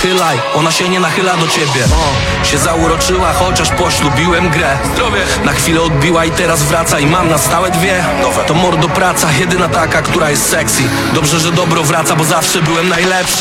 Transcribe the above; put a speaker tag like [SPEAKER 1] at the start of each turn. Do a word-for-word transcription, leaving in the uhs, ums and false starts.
[SPEAKER 1] wychylaj, ona się nie nachyla do ciebie. O, się zauroczyła, chociaż poślubiłem grę. Zdrowie na chwilę odbiła i teraz wraca i mam na stałe dwie nowe. To mordo praca, jedyna taka, która jest sexy. Dobrze, że dobro wraca, bo zawsze byłem najlepszy.